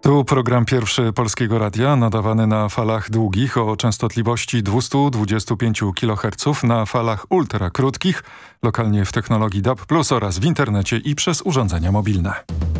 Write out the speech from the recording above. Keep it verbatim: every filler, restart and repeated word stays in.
Tu program pierwszy Polskiego Radia, nadawany na falach długich o częstotliwości dwieście dwadzieścia pięć kiloherców, na falach ultrakrótkich, lokalnie w technologii D A B plus oraz w internecie i przez urządzenia mobilne.